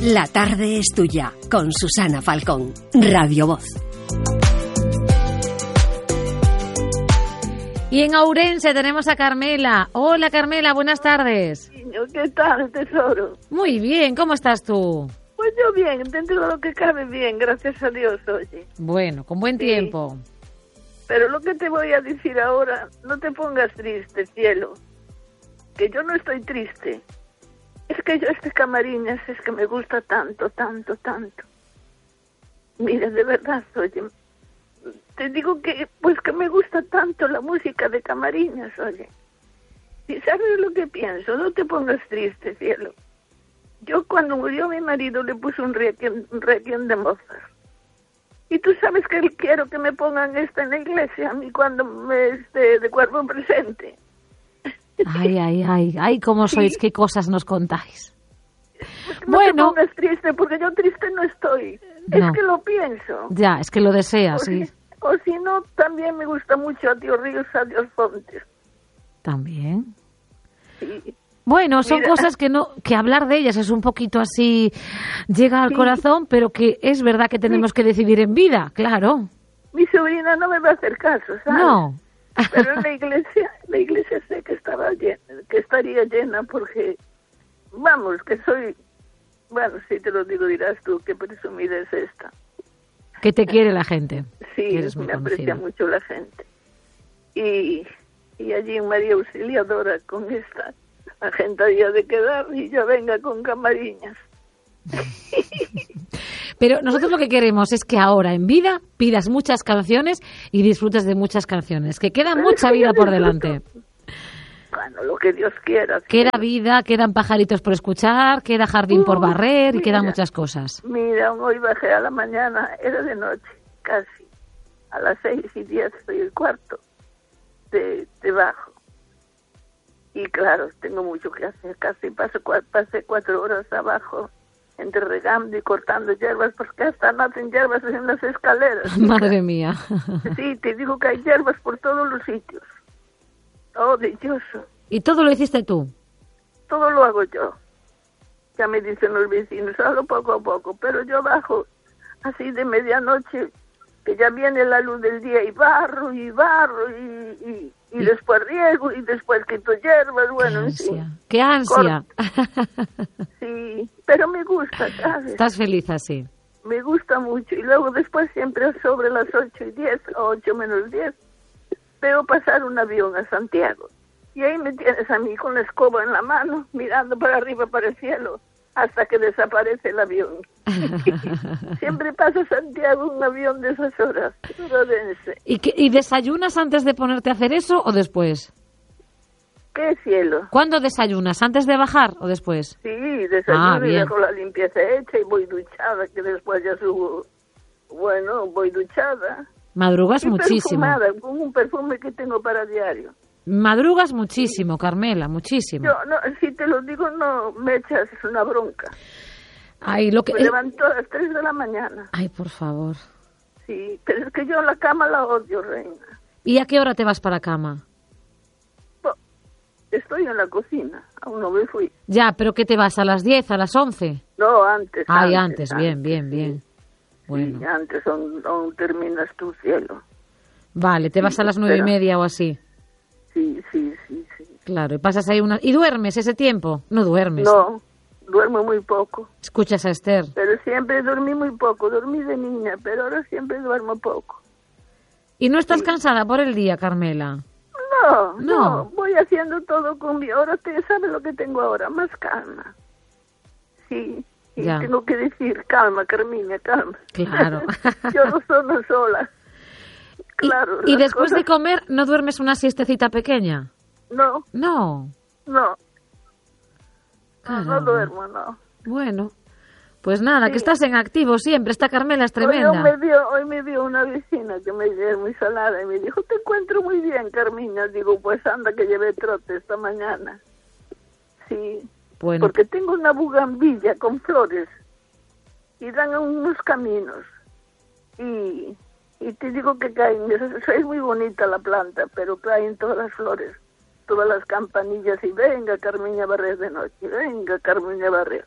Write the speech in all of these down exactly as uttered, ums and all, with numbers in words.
La tarde es tuya, con Susana Falcón, Radio Voz. Y en Ourense tenemos a Carmela. Hola Carmela, buenas tardes. ¿Qué tal, tesoro? Muy bien, ¿cómo estás tú? Pues yo bien, dentro de lo que cabe bien, gracias a Dios, oye. Bueno, con buen Sí. tiempo. Pero lo que te voy a decir ahora, no te pongas triste, cielo. Que yo no estoy triste. Es que yo este Camariñas es que me gusta tanto, tanto, tanto. Mira, de verdad, oye, te digo que, pues que me gusta tanto la música de Camariñas, oye. ¿Y sabes lo que pienso? No te pongas triste, cielo. Yo cuando murió mi marido le puse un requiem, un requiem de Mozart. Y tú sabes que quiero que me pongan esta en la iglesia, a mí cuando me esté de cuerpo presente. Ay, ay, ay, ay, cómo sois, Sí. qué cosas nos contáis. Pues no Bueno. te pongas triste, porque yo triste no estoy. No. Es que lo pienso. Ya, es que lo O deseas, sí. si, o si no, también me gusta mucho a Dios Ríos, a Dios Fontes. También. Sí. Bueno, son Mira. cosas que no, que hablar de ellas es un poquito así, llega al Sí. corazón, pero que es verdad que tenemos Sí. que decidir en vida, claro. Mi sobrina no me va a hacer caso, ¿sabes? No. Pero en la iglesia, la iglesia sé que estaba llena, que estaría llena porque, vamos, que soy, bueno, si te lo digo dirás tú, qué presumida es esta. Que te quiere la gente. Sí, Que eres muy me aprecia conocida. mucho la gente. Y, y allí en María Auxiliadora con esta agendadía de quedar y yo venga con Camariñas. Pero nosotros lo que queremos es que ahora en vida pidas muchas canciones y disfrutes de muchas canciones, que queda Pero mucha es que vida yo por disfruto. delante. Bueno, lo que Dios quiera. Queda cielo. vida, quedan pajaritos por escuchar, queda jardín por Uh, barrer y quedan mira. muchas cosas. Mira, hoy bajé a la mañana, era de noche, casi. A las seis y diez soy el cuarto de, de bajo. Y claro, tengo mucho que hacer. Casi paso, cua- pasé cuatro horas abajo, entre regando y cortando hierbas, porque hasta nacen hierbas en las escaleras. Madre mía. Sí, te digo que hay hierbas por todos los sitios. Oh, dichoso. ¿Y todo lo hiciste tú? Todo lo hago yo. Ya me dicen los vecinos, hazlo poco a poco, pero yo bajo así de medianoche, que ya viene la luz del día, y barro, y barro, y, y, y Y- después riego, y después quito hierbas, bueno, Qué en fin. ansia. ¡Qué ansia! Sí, pero me gusta, ¿sabes? Estás feliz así. Me gusta mucho. Y luego después siempre sobre las ocho y diez, o ocho menos diez, veo pasar un avión a Santiago. Y ahí me tienes a mí con la escoba en la mano, mirando para arriba, para el cielo, hasta que desaparece el avión. Siempre pasa Santiago un avión de esas horas, rodense. ¿Y, qué- ¿Y desayunas antes de ponerte a hacer eso o después? ¿Qué cielo? ¿Cuándo desayunas? ¿Antes de bajar o después? Sí, desayuno Ah, y bien. dejo la limpieza hecha y voy duchada, que después ya subo. Bueno, voy duchada. Madrugas Y muchísimo. perfumada, con un perfume que tengo para diario. Madrugas muchísimo, Carmela, muchísimo. Yo, no, si te lo digo, no me echas una bronca. Ay, lo que... Me levanto a las tres de la mañana. Ay, por favor. Sí, pero es que yo la cama la odio, reina. ¿Y a qué hora te vas para cama? Po- Estoy en la cocina, aún no me fui. Ya, pero ¿qué te vas? ¿A las diez, a las once? No, antes. Ay, antes, bien, antes, bien, sí. bien. Bueno, Sí, antes aún, aún terminas tu cielo. vale, te vas a las nueve y espera. media o así. Sí, sí, sí, sí. Claro, y pasas ahí una... ¿Y duermes ese tiempo? No duermes. No, duermo muy poco. Escuchas a Esther. Pero siempre dormí muy poco. Dormí de niña, pero ahora siempre duermo poco. ¿Y no estás cansada por el día, Carmela? No, No. no, voy haciendo todo con mi... Ahora te sabes lo que tengo ahora, más calma. Sí, y Ya. tengo que decir, calma, Carmiña, calma. Claro. Yo no soy sola. Y- Claro. ¿Y, las después de cosas- comer no duermes una siestecita pequeña? No, No. no, no, Caramba. no duermo, no. Bueno, pues nada, que Sí. estás en activo siempre. Esta Carmela es Hoy, tremenda. me vio, hoy me vio una vecina que me es muy salada y me dijo, te encuentro muy bien, Carmiña. Digo, pues anda que llevé trote esta mañana. Sí, Bueno, porque tengo una bugambilla con flores y dan unos caminos. Y, y te digo que caen, es, es muy bonita la planta, pero caen todas las flores, todas las campanillas y venga, Carmiña, a barrer de noche, venga, Carmiña, a barrer.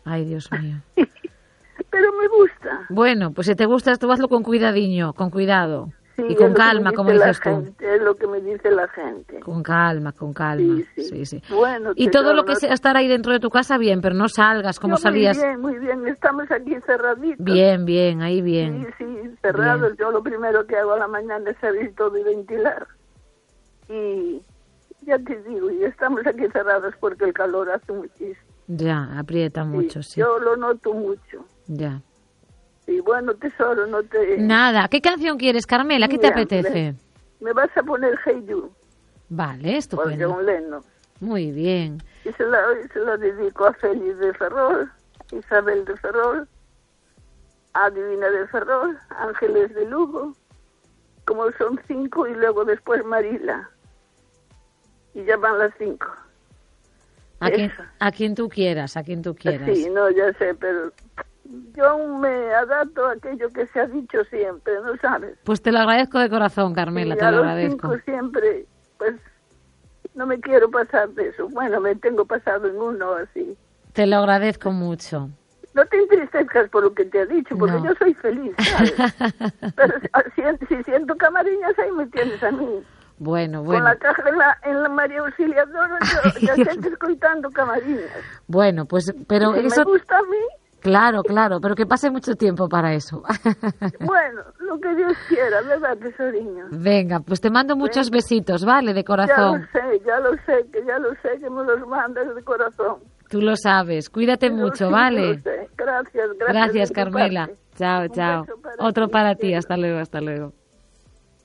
Ay, Dios mío. Pero me gusta. Bueno, pues si te gusta esto, hazlo con cuidadiño, con cuidado. Sí, y con es lo que calma, me como dice la dices tú. gente, es lo que me dice la gente. Con calma, con calma. Sí, sí. Sí, sí. Bueno, y todo tesoro, lo que no- sea estar ahí dentro de tu casa, bien, pero no salgas como Yo salías. Muy bien, muy bien. Estamos aquí cerraditos. Bien, bien, ahí bien. Sí, sí, cerrados. Yo lo primero que hago a la mañana es abrir todo y ventilar. Y ya te digo, y estamos aquí cerrados porque el calor hace muchísimo. Ya, aprieta Sí, mucho, sí. Yo lo noto mucho. Ya. Y bueno, tesoro, no te... Nada, ¿qué canción quieres, Carmela? ¿Qué te Mira, apetece? Me, me vas a poner Hey You, Vale, por estupendo. John Lennon. Muy bien. Y se la, se la dedico a Félix de Ferrol, Isabel de Ferrol, a Divina de Ferrol, Ángeles de Lugo, como son cinco, y luego después Marila. Y ya van las cinco. A quien, Esa. a quien tú quieras, a quien tú quieras. Sí, no, ya sé, pero yo aún me adapto a aquello que se ha dicho siempre, ¿no sabes? Pues te lo agradezco de corazón, Carmela, Y te a lo los agradezco. cinco siempre, pues, no me quiero pasar de eso. Bueno, me tengo pasado en uno así. Te lo agradezco mucho. No te entristezcas por lo que te he dicho, porque No. yo soy feliz, ¿sabes? Pero si, si, si siento camariñas, ahí me tienes a mí. Bueno, Con bueno. la caja en la, en la María Auxiliadora, yo ya sé que escoitando camariñas. Bueno, pues, pero Si eso... me gusta a mí, Claro, claro, pero que pase mucho tiempo para eso. bueno, lo que Dios quiera, ¿verdad, tesoriño? Venga, pues te mando muchos besitos, ¿vale? De Ya lo corazón. sé, ya lo sé, que ya lo sé, que me los mandas de corazón. Tú lo sabes. Cuídate Yo mucho, sí, ¿vale? lo sé. Gracias, gracias. Gracias, de mi Carmela. parte. Chao, Un chao. beso para Otro ti, para ti. cielo. Hasta luego, hasta luego.